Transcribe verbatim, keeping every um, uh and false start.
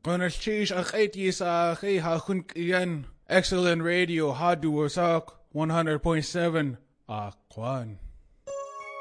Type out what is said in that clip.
Konarchish akaitis akay hakun kiyan. Excellent radio hadu wasak one hundred point seven. Akwan.